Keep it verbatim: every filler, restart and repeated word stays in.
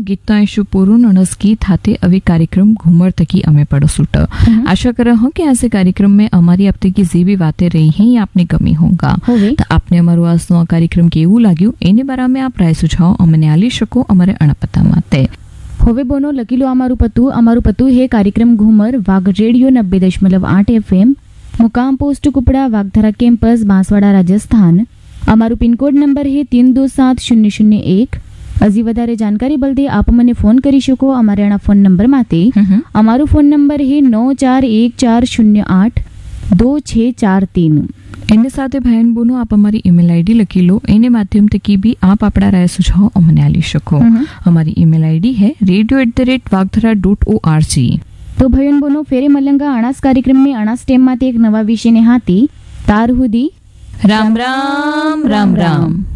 गीत आयशु पूर्ण अनस गीत हाथे अवे कार्यक्रम घूमर तकी अमे पड़ो सूट आशा कर रहा हूँ कि ऐसे कार्यक्रम में हमारी अब तक की जे भी बातें रही हैं ये आपने गमी होगा तो आपने अमरो આજનો આ કાર્યક્રમ કેવું લાગ્યું એની બારામાં આપ રાય સુझाव અમને આલી શકો અમારે અણપતા માટે હવે બોનો લખી લો અમારું પતું અમારું પતું હે કાર્યક્રમ ઘુમર વાઘ રેડિયો નબ્બે દશમલવ આઠ એફએમ मुकाम पोस्ट कुपड़ा वागधरा campus Banswara Rajasthan Amaru pin code number है तीन दो सात शून्य शून्य एक हजी वधारे जानकारी बलदे आप मने फोन करी शको अमारे आना फोन नंबर माते अमारू फोन नंबर है नौ चार एक चार शून्य आठ दो छः चार तीन एने साथे भाई बोनो आप हमारी ईमेल आईडी लखी लो एने माध्यम थकी भी आप आपड़ा राय सुझाव अमने आली शको हमारी ईमेल आईडी है radio at the rate वागधरा dot O R G. तो भयन बोनो फेरे मलंगा अणास कार्यक्रम में अणास टेम माते एक नवा विषय ने हाथी तार हुदी राम राम राम राम।